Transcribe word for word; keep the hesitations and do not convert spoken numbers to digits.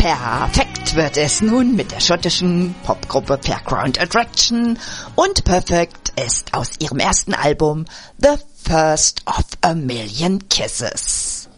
Perfekt wird es nun mit der schottischen Popgruppe Fairground Attraction und Perfect ist aus ihrem ersten Album The First of a Million Kisses.